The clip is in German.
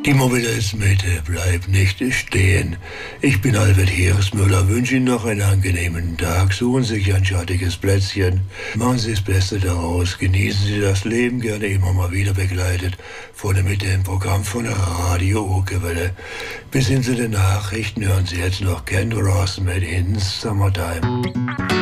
Die Mobilitätsmitte bleibt nicht stehen. Ich bin Albert Heeresmüller, wünsche Ihnen noch einen angenehmen Tag. Suchen Sie sich ein schattiges Plätzchen, machen Sie das Beste daraus, genießen Sie das Leben, gerne immer mal wieder begleitet von mit dem Programm von Radio Urgewelle. Bis hin zu den Nachrichten hören Sie jetzt noch Ken Ross mit In Summertime.